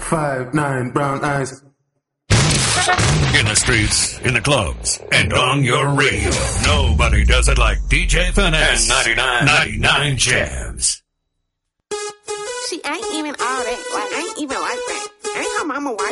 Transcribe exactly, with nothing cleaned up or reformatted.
five, nine, brown eyes. In the streets, in the clubs, and on your radio. Nobody does it like D J Finesse and ninety-nine, ninety-nine Jams. She ain't even all that. Like, ain't even like that. Ain't her mama white.